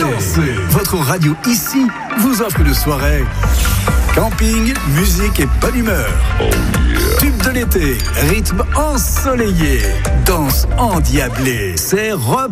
Dansez. Votre radio ici vous offre une soirée. Camping, musique et bonne humeur. Oh yeah. Tube de l'été, rythme ensoleillé, danse endiablée. C'est reparti.